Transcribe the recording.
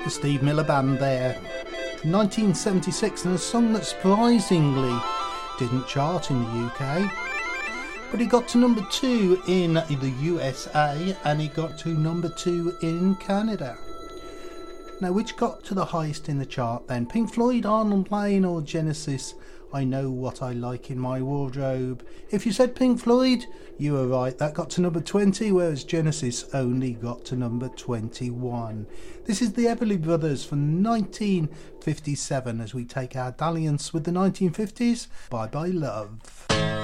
The Steve Miller Band there. 1976, and a song that surprisingly didn't chart in the UK. But he got to number 2 in the USA, and he got to number 2 in Canada. Now, which got to the highest in the chart then? Pink Floyd, Arnold Layne, or Genesis? I Know What I Like in My Wardrobe. If you said Pink Floyd, you were right. That got to number 20, whereas Genesis only got to number 21. This is the Everly Brothers from 1957 as we take our dalliance with the 1950s. Bye Bye Love.